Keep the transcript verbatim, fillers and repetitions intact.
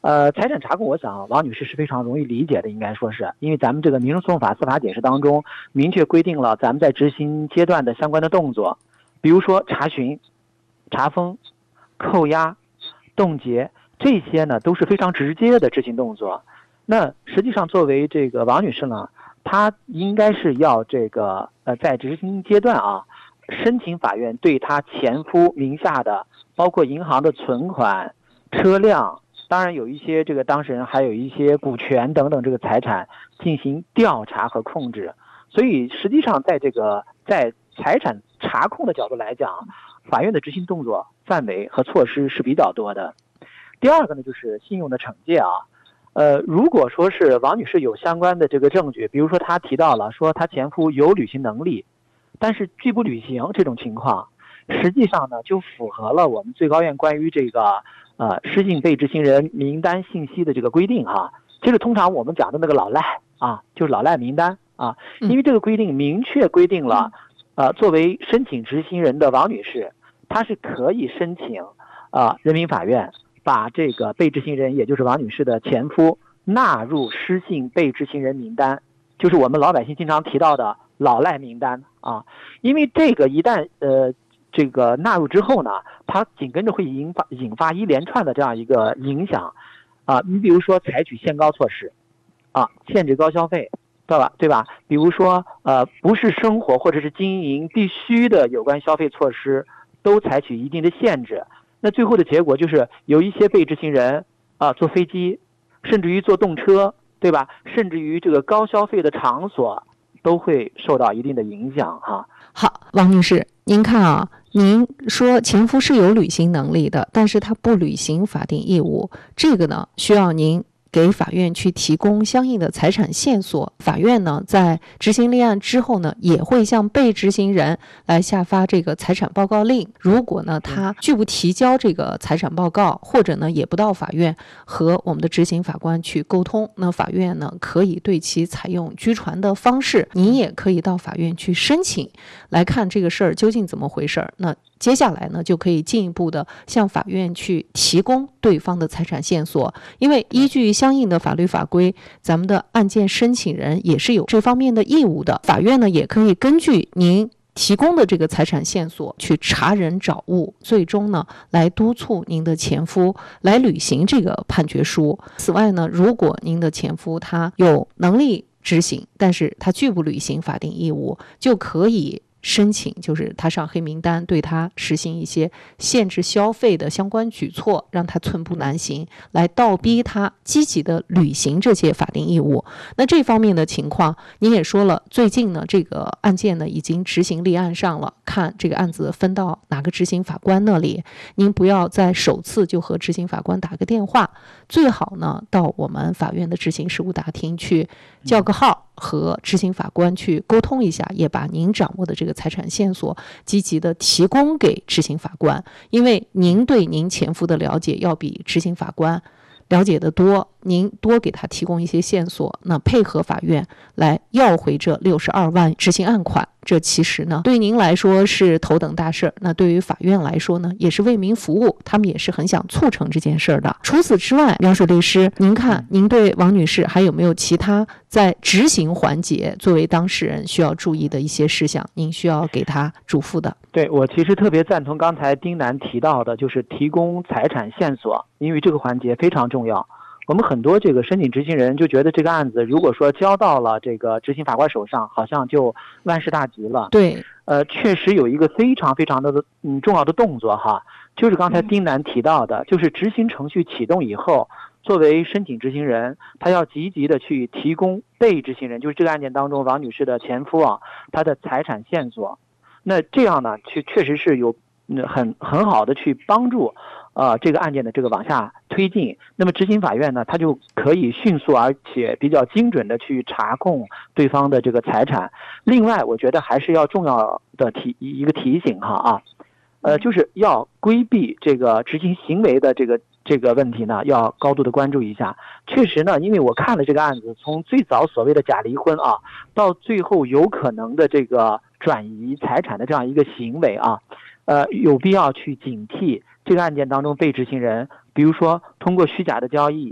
呃，财产查控，我想王女士是非常容易理解的，应该说是，因为咱们这个民事诉讼法司法解释当中明确规定了咱们在执行阶段的相关的动作，比如说查询、查封、扣押、冻结，这些呢都是非常直接的执行动作。那实际上作为这个王女士呢，她应该是要这个呃在执行阶段啊，申请法院对她前夫名下的包括银行的存款、车辆。当然有一些这个当事人还有一些股权等等这个财产进行调查和控制，所以实际上在这个在财产查控的角度来讲，法院的执行动作范围和措施是比较多的。第二个呢，就是信用的惩戒啊，呃，如果说是王女士有相关的这个证据，比如说她提到了说她前夫有履行能力，但是拒不履行这种情况，实际上呢就符合了我们最高院关于这个呃，失信被执行人名单信息的这个规定哈，就是通常我们讲的那个老赖啊，就是老赖名单啊，因为这个规定明确规定了，呃，作为申请执行人的王女士，她是可以申请啊、呃、人民法院把这个被执行人，也就是王女士的前夫纳入失信被执行人名单，就是我们老百姓经常提到的老赖名单啊，因为这个一旦呃。这个纳入之后呢，它紧跟着会引发引发一连串的这样一个影响，啊，你比如说采取限高措施，啊，限制高消费，对吧？对吧？比如说呃，不是生活或者是经营必须的有关消费措施，都采取一定的限制。那最后的结果就是有一些被执行人啊，坐飞机，甚至于坐动车，对吧？甚至于这个高消费的场所都会受到一定的影响哈。 好，王女士，您看啊，您说前夫是有履行能力的，但是他不履行法定义务，这个呢需要您给法院去提供相应的财产线索。法院呢在执行立案之后呢，也会向被执行人来下发这个财产报告令。如果呢他拒不提交这个财产报告，或者呢也不到法院和我们的执行法官去沟通，那法院呢可以对其采用拘传的方式。您也可以到法院去申请，来看这个事儿究竟怎么回事儿。那接下来呢，就可以进一步的向法院去提供对方的财产线索，因为依据相应的法律法规，咱们的案件申请人也是有这方面的义务的。法院呢，也可以根据您提供的这个财产线索去查人找物，最终呢，来督促您的前夫来履行这个判决书。此外呢，如果您的前夫他有能力执行，但是他拒不履行法定义务，就可以申请就是他上黑名单，对他实行一些限制消费的相关举措，让他寸步难行，来倒逼他积极的履行这些法定义务。那这方面的情况您也说了，最近呢这个案件呢已经执行立案上了，看这个案子分到哪个执行法官那里，您不要在首次就和执行法官打个电话，最好呢到我们法院的执行事务大厅去叫个号，和执行法官去沟通一下，也把您掌握的这个财产线索积极的提供给执行法官，因为您对您前夫的了解要比执行法官了解的多，您多给他提供一些线索，那配合法院来要回这六十二万执行案款，这其实呢对您来说是头等大事，那对于法院来说呢也是为民服务，他们也是很想促成这件事的。除此之外，苗水律师，您看您对王女士还有没有其他在执行环节作为当事人需要注意的一些事项，您需要给她嘱咐的？ 对，我其实特别赞同刚才丁楠提到的，就是提供财产线索，因为这个环节非常重要。我们很多这个申请执行人就觉得这个案子如果说交到了这个执行法官手上，好像就万事大吉了。 对， 呃，确实有一个非常非常的嗯重要的动作哈，就是刚才丁楠提到的，就是执行程序启动以后，作为申请执行人，他要积极的去提供被执行人，就是这个案件当中王女士的前夫啊，他的财产线索。那这样呢，确确实是有很很好的去帮助呃这个案件的这个往下推进。那么执行法院呢，他就可以迅速而且比较精准的去查控对方的这个财产。另外，我觉得还是要重要的提一个提醒哈啊，呃，就是要规避这个执行行为的这个这个问题呢，要高度的关注一下。确实呢，因为我看了这个案子，从最早所谓的假离婚啊，到最后有可能的这个转移财产的这样一个行为啊，呃，有必要去警惕这个案件当中被执行人，比如说通过虚假的交易